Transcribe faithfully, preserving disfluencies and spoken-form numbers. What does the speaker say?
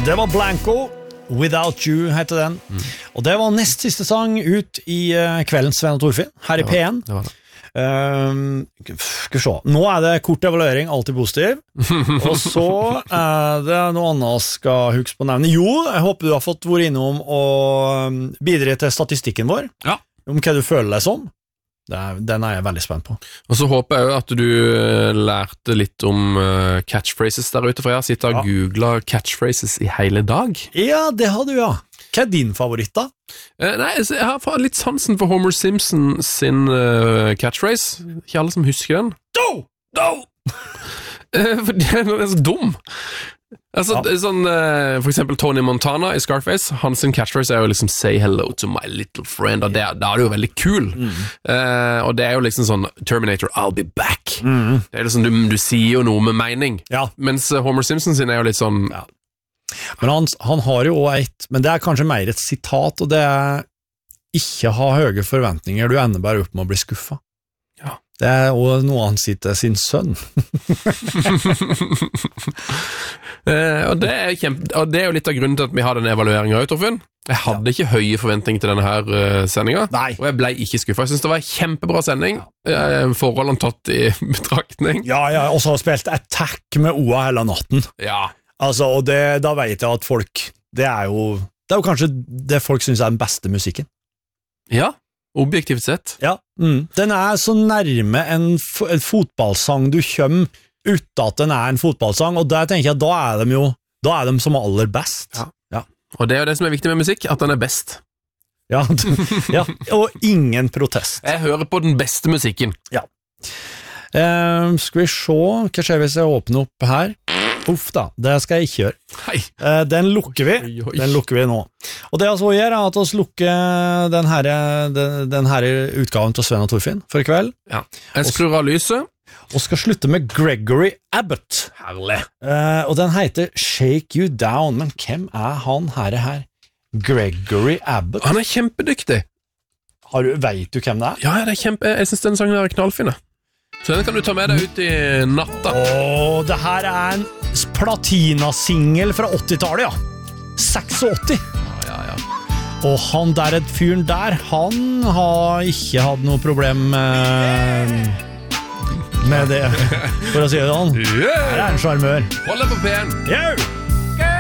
Det var Blanco, Without You heter den. Mm. Og det var nest siste sang ut i uh, kveldens Sven og Torfinn, her i P N. Det var det. Uh, skal vi se. Nå er det kort evaluering, alltid positiv. Og så er det noe annet skal huske på å nevne. Jo, jeg håper du har fått vært innom og bidra til statistikken vår. Ja. Om hva du føler deg som. Det er, den er jeg veldig spent på. Og så håper jeg jo at du lærte litt om uh, catchphrases der ute, for jeg har sittet og ja. googlet catchphrases i hele dag. Ja, det har du, ja. Hva er din favoritt da? Uh, nei, jeg har litt sansen for Homer Simpson sin uh, catchphrase. Ikke alle som husker den. Do! Do! uh, for den er så dum. Altså, ja. sånn, uh, for eksempel Tony Montana i Scarface, hans catchphrase er jo liksom say hello to my little friend, og det, da er det jo veldig kul. Mm. Uh, og det er jo liksom sånn Terminator, I'll be back. Mm. Det er liksom, du, du sier jo noe med mening. Ja. Mens Homer Simpson sin er jo litt sånn... Ja. Men han, han har jo også et, men det er kanskje mer et sitat, og det er ikke ha høye forventninger, du ender bare opp med å bli skuffet. Ja. Det er også noe han sier til sin sønn. uh, og, det er kjempe, og det er jo litt av grunnen til at vi har denne evalueringen av Torfinn. Jeg hadde ja. ikke høye forventninger til denne her uh, sendingen, Nei. og jeg ble ikke skuffet. Jeg synes det var en kjempebra sending, ja. uh, forholdene tatt i betraktning. Ja, ja, og så har spilt Attack med O A hele natten. Ja. Altså, og det, da vet jeg at folk, det er jo, det er jo kanskje det folk synes er den beste musikken. Ja, objektivt sett. Ja, mm. Den er så nærme en, f- en fotballsang du kommer uten at den er en fotballsang, og der tenker jeg, da er de jo, da er de som aller best. Ja. Ja. Og det er jo det som er viktig med musikk, at den er best. Ja, ja, og ingen protest. Jeg hører på den beste musikken. Ja. Eh, skal vi se, hva skjer hvis jeg åpner opp her? Uff da, det skal jeg ikke gjøre. Hei. Eh, den lukker vi, oi, oi. Den lukker vi nå. Og det jeg så gjør er at vi lukker den her, den, den her utgaven til Sven og Torfinn for i kveld. Ja. Jeg skrur av lyset. Og skal slutte med Gregory Abbott. Herlig. Eh, og den heter Shake You Down, men hvem er han her her? Gregory Abbott. Han er kjempedyktig. Har du, vet du hvem det er? Ja, det er kjempe, jeg synes den sangen er knallfine. Så den kan du ta med deg ut i natta. Åh, det her er en platinasingel fra åttitallet, ja. seksogåtti. Ja, ja, ja. Og han der, et fyren der, han har ikke hatt noe problem med, med det, for å si det sånn. Yeah. Her er en charmør. Hold deg på P N. Yo!